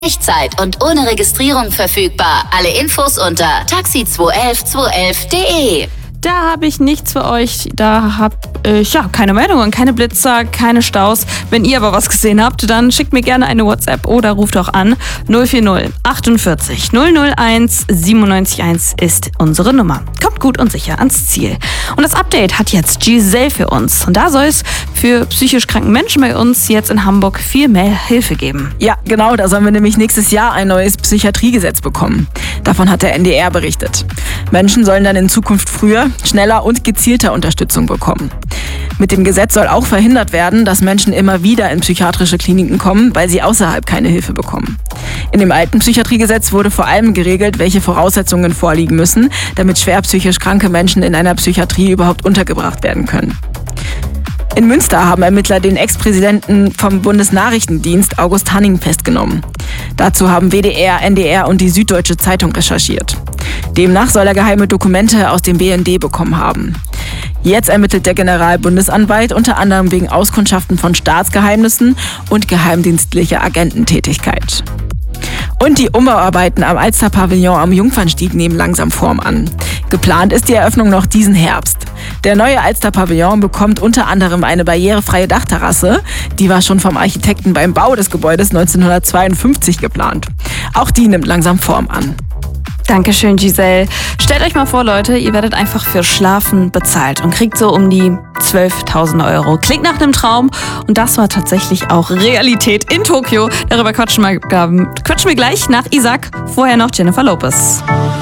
Echtzeit und ohne Registrierung verfügbar. Alle Infos unter taxi211 211.de. Da habe ich nichts für euch. Da habe ich keine Meldungen, keine Blitzer, keine Staus. Wenn ihr aber was gesehen habt, dann schickt mir gerne eine WhatsApp oder ruft auch an. 040 48 001 97 ist unsere Nummer. Kommt gut und sicher ans Ziel. Und das Update hat jetzt Giselle für uns. Und da soll es für psychisch kranken Menschen bei uns jetzt in Hamburg viel mehr Hilfe geben. Ja, genau, da sollen wir nämlich nächstes Jahr ein neues Psychiatriegesetz bekommen. Davon hat der NDR berichtet. Menschen sollen dann in Zukunft früher, schneller und gezielter Unterstützung bekommen. Mit dem Gesetz soll auch verhindert werden, dass Menschen immer wieder in psychiatrische Kliniken kommen, weil sie außerhalb keine Hilfe bekommen. In dem alten Psychiatriegesetz wurde vor allem geregelt, welche Voraussetzungen vorliegen müssen, damit schwer psychisch kranke Menschen in einer Psychiatrie überhaupt untergebracht werden können. In Münster haben Ermittler den Ex-Präsidenten vom Bundesnachrichtendienst August Hanning festgenommen. Dazu haben WDR, NDR und die Süddeutsche Zeitung recherchiert. Demnach soll er geheime Dokumente aus dem BND bekommen haben. Jetzt ermittelt der Generalbundesanwalt unter anderem wegen Auskundschaften von Staatsgeheimnissen und geheimdienstlicher Agententätigkeit. Und die Umbauarbeiten am Alster-Pavillon am Jungfernstieg nehmen langsam Form an. Geplant ist die Eröffnung noch diesen Herbst. Der neue Alster-Pavillon bekommt unter anderem eine barrierefreie Dachterrasse. Die war schon vom Architekten beim Bau des Gebäudes 1952 geplant. Auch die nimmt langsam Form an. Dankeschön, Giselle. Stellt euch mal vor, Leute, ihr werdet einfach für Schlafen bezahlt und kriegt so um die 12.000 Euro. Klingt nach einem Traum und das war tatsächlich auch Realität in Tokio. Darüber quatschen wir gleich nach Isaac. Vorher noch Jennifer Lopez.